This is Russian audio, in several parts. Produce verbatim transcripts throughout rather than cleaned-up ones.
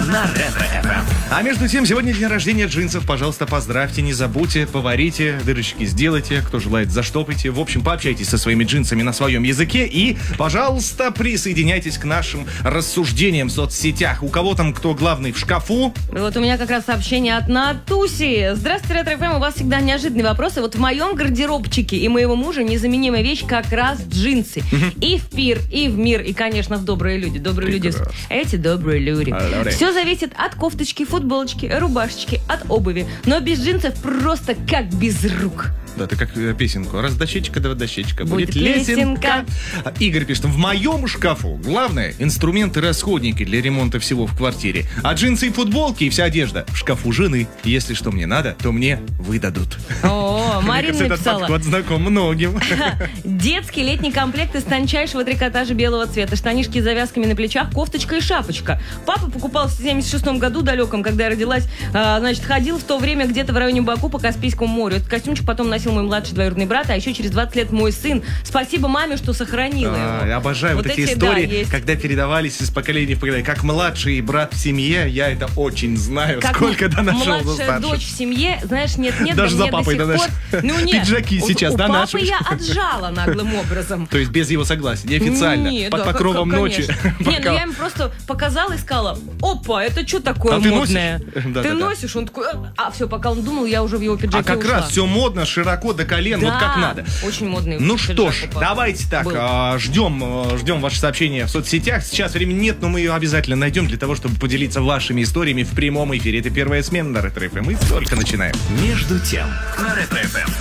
на Ретро-эф эм. А между тем, сегодня день рождения джинсов. Пожалуйста, поздравьте, не забудьте, поварите, дырочки сделайте, кто желает, заштопайте. В общем, пообщайтесь со своими джинсами на своем языке и, пожалуйста, присоединяйтесь к нашим рассуждениям в соцсетях. У кого там кто главный в шкафу? Вот у меня как раз сообщение от Натуси. Здравствуйте, Ретро-эф эм, у вас всегда неожиданные вопросы. Вот в моем гардеробчике и моего мужа незаменимая вещь как раз джинсы. И в пир, и в мир, и, конечно, в добрые люди. Добрые люди. Эти добрые люди. Все зависит от кофточки, футболочки, рубашечки, от обуви. Но без джинсов просто как без рук. Да, ты как э, песенку. Раз дощечка, два дощечка. Будет, Будет лесенка. лесенка. Игорь пишет, в моем шкафу главное инструменты, расходники для ремонта всего в квартире. А джинсы и футболки и вся одежда в шкафу жены. Если что мне надо, то мне выдадут. О, Марина Этот написала. подход знаком многим. Детский летний комплект из тончайшего трикотажа белого цвета. Штанишки с завязками на плечах, кофточка и шапочка. Папа покупал в семьдесят шестом году далеком, когда я родилась. А, значит, ходил в то время где-то в районе Баку по Каспийскому морю. Этот костюмчик потом носил мой младший двоюродный брат, а еще через двадцать лет мой сын. Спасибо маме, что сохранила А, его. я обожаю вот, Вот эти эти, истории, да, есть. когда передавались из поколения в поколение. Как младший брат в семье, я это очень знаю. Как Сколько доношел за младшая старших. дочь в семье, знаешь, нет-нет, Даже да за мне папой до сих донаш- пор... Ну, нет, пиджаки у- сейчас у папы донашиваешь. я отжала наглым образом. То есть без его согласия, неофициально, Нет, под да, покровом как- ночи. конечно. Не, ну Пока- я ему просто показала и сказала, опа, это что такое А ты модное? носишь? Да, Ты да, да. носишь? Он такой, а все, пока он думал, я уже в его пиджаке А как ушла. раз все модно, широко, до колен, Да, вот как надо. очень модный Ну пиджак что ж, у папы давайте так, был. а, ждем, а, ждем ваши сообщения в соцсетях. Сейчас времени нет, но мы ее обязательно найдем для того, чтобы поделиться вашими историями в прямом эфире. Это первая смена на Ретро-эф эм. Мы только начинаем. Между тем, на Ретро-эф эм.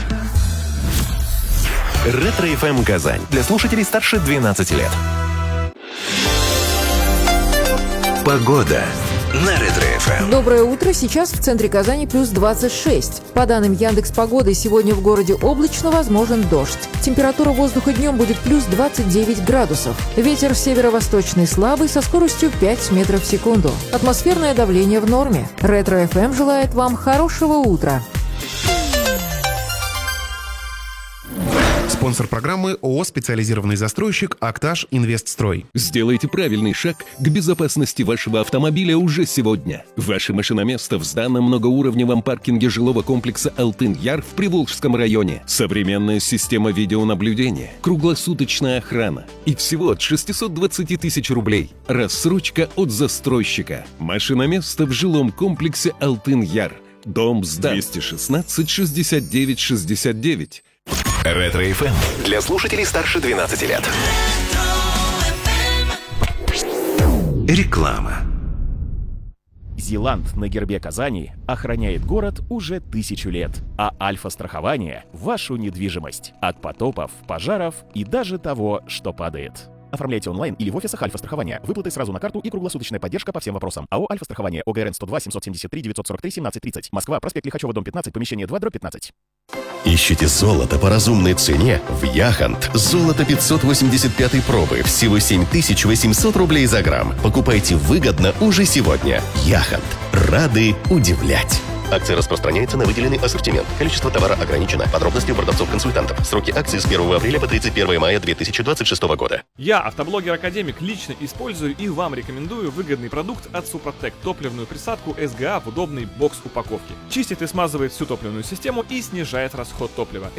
Ретро-эф эм Казань. Для слушателей старше двенадцати лет. Погода на Ретро-эф эм. Доброе утро. Сейчас в центре Казани плюс двадцать шесть. По данным Яндекс.Погоды, сегодня в городе облачно, возможен дождь. Температура воздуха днем будет плюс двадцать девять градусов. Ветер северо-восточный слабый со скоростью пять метров в секунду. Атмосферное давление в норме. Ретро-эф эм желает вам хорошего утра. Спонсор программы ООО «Специализированный застройщик Актаж Инвестстрой». Сделайте правильный шаг к безопасности вашего автомобиля уже сегодня. Ваше машиноместо в сданном многоуровневом паркинге жилого комплекса «Алтын-Яр» в Приволжском районе. Современная система видеонаблюдения, круглосуточная охрана и всего от шестисот двадцати тысяч рублей. Рассрочка от застройщика. Машиноместо в жилом комплексе «Алтын-Яр». Дом сдан. двести шестнадцать шестьдесят девять шестьдесят девять. Ретро-эф эм. Для слушателей старше двенадцати лет. Реклама. Зиланд на гербе Казани охраняет город уже тысячу лет, а Альфа-страхование – вашу недвижимость от потопов, пожаров и даже того, что падает. Оформляйте онлайн или в офисах Альфа-страхования. Выплаты сразу на карту и круглосуточная поддержка по всем вопросам. АО «Альфа-страхование», ОГРН сто два семьсот семьдесят три девятьсот сорок три семнадцать тридцать. Москва, проспект Лихачева, дом пятнадцать, помещение два, дробь пятнадцать. Ищите золото по разумной цене в Яхант. Золото пятьсот восемьдесят пятой пробы. Всего семь тысяч восемьсот рублей за грамм. Покупайте выгодно уже сегодня. Яхант. Рады удивлять. Акция распространяется на выделенный ассортимент. Количество товара ограничено. Подробности у продавцов-консультантов. Сроки акции с первого апреля по тридцать первого мая две тысячи двадцать шестого года. Я, автоблогер Академик, лично использую и вам рекомендую выгодный продукт от Супротек. Топливную присадку эс гэ а в удобной бокс-упаковке. Чистит и смазывает всю топливную систему и снижает расход топлива.